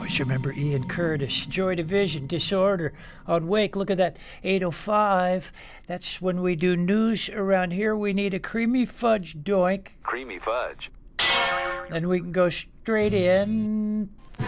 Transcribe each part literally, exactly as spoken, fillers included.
Always remember Ian Curtis, Joy Division, Disorder on Wake. Look at that, eight oh five. That's when we do news around here. We need a creamy fudge doink. Creamy fudge. Then we can go straight in.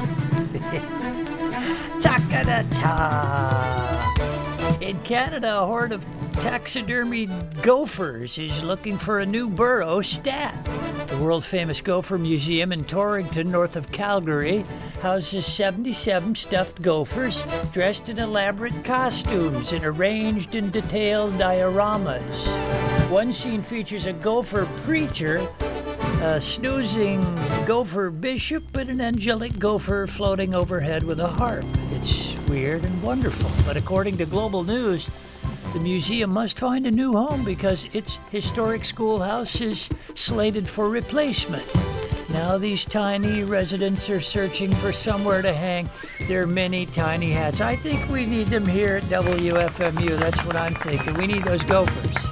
Ta-ka-da-ta. In Canada, a horde of taxidermied gophers is looking for a new burrow stat. The world-famous Gopher Museum in Torrington, north of Calgary, houses seventy-seven stuffed gophers dressed in elaborate costumes and arranged in detailed dioramas. One scene features a gopher preacher, a snoozing gopher bishop, and an angelic gopher floating overhead with a harp. It's weird and wonderful, but according to Global News, the museum must find a new home because its historic schoolhouse is slated for replacement. Now these tiny residents are searching for somewhere to hang their many tiny hats. I think we need them here at W F M U. That's what I'm thinking. We need those gophers.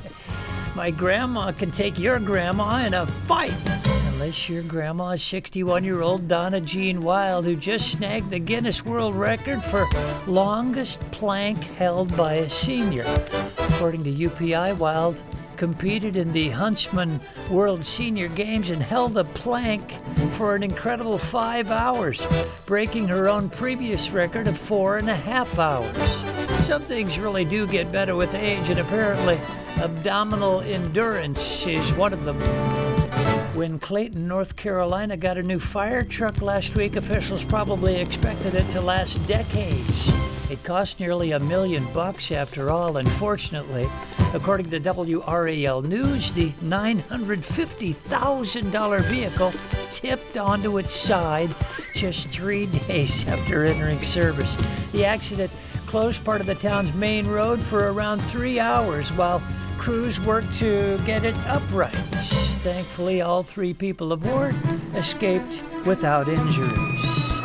My grandma can take your grandma in a fight. Unless your grandma is sixty-one-year-old Donna Jean Wild, who just snagged the Guinness World Record for longest plank held by a senior. According to U P I, Wild competed in the Huntsman World Senior Games and held a plank for an incredible five hours, breaking her own previous record of four and a half hours. Some things really do get better with age, and apparently abdominal endurance is one of them. When Clayton, North Carolina got a new fire truck last week, officials probably expected it to last decades. It cost nearly a million bucks after all. Unfortunately, according to W R A L News, the nine hundred fifty thousand dollars vehicle tipped onto its side just three days after entering service. The accident closed part of the town's main road for around three hours while crews worked to get it upright. Thankfully, all three people aboard escaped without injuries.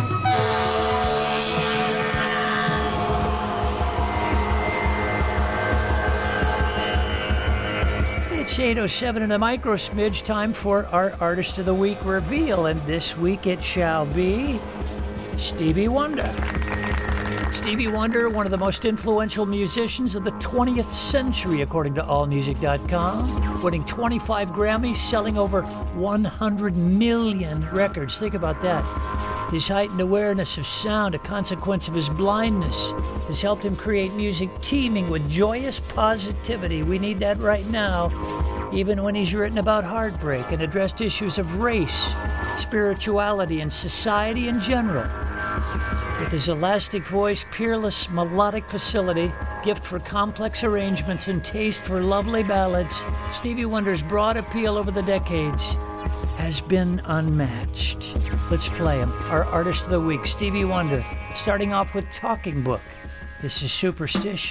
It's eight oh seven in a micro smidge, time for our Artist of the Week reveal, and this week it shall be Stevie Wonder. Stevie Wonder, one of the most influential musicians of the twentieth century, according to all music dot com, winning twenty-five Grammys, selling over one hundred million records. Think about that. His heightened awareness of sound, a consequence of his blindness, has helped him create music teeming with joyous positivity. We need that right now, even when he's written about heartbreak and addressed issues of race, spirituality, and society in general. With his elastic voice, peerless melodic facility, gift for complex arrangements, and taste for lovely ballads, Stevie Wonder's broad appeal over the decades has been unmatched. Let's play him. Our Artist of the Week, Stevie Wonder, starting off with Talking Book. This is Superstition.